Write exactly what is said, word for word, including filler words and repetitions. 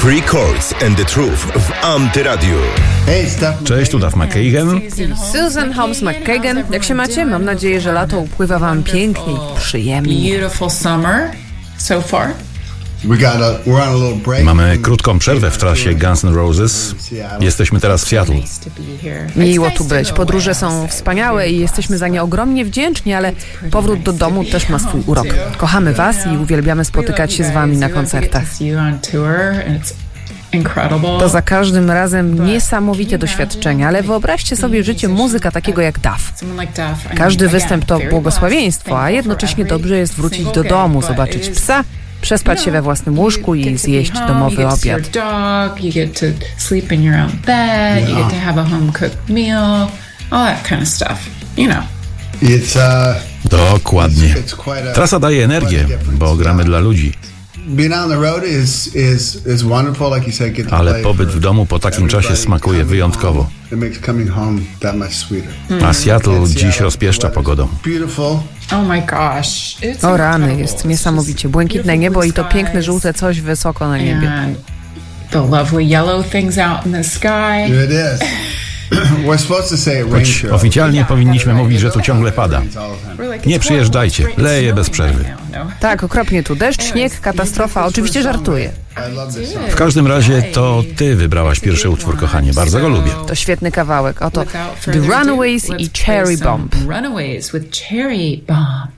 Three Chords and the Truth w Antyradiu. Cześć, tu Duff McKagan. Susan Holmes McKagan. Jak się macie? Mam nadzieję, że lato upływa wam pięknie i przyjemnie. Beautiful summer so far. Mamy krótką przerwę w trasie Guns N' Roses. Jesteśmy teraz w Seattle. Miło tu być. Podróże są wspaniałe i jesteśmy za nie ogromnie wdzięczni, ale powrót do domu też ma swój urok. Kochamy was i uwielbiamy spotykać się z wami na koncertach. To za każdym razem niesamowite doświadczenie, ale wyobraźcie sobie życie muzyka takiego jak Duff. Każdy występ to błogosławieństwo, a jednocześnie dobrze jest wrócić do domu, zobaczyć psa, przespać się we własnym łóżku i zjeść domowy obiad. Dokładnie. Trasa daje energię, bo gramy dla ludzi. Ale pobyt w domu po takim czasie smakuje wyjątkowo. A Seattle dziś rozpieszcza pogodą. O rany, jest niesamowicie. Błękitne niebo i to piękne żółte coś wysoko na niebie. Choć oficjalnie powinniśmy mówić, że tu ciągle pada. Nie przyjeżdżajcie, leje bez przerwy. Tak, okropnie tu. Deszcz, śnieg, katastrofa. Oczywiście żartuję. W każdym razie to ty wybrałaś pierwszy utwór, kochanie. Bardzo go lubię. To świetny kawałek. Oto The Runaways i Cherry Bomb.